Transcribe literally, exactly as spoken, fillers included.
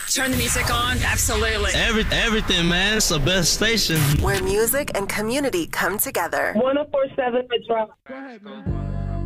Turn the music on. Absolutely. Every, everything, man. It's the best station. Where music and community come together. one oh four point seven The Drop. Go ahead, man.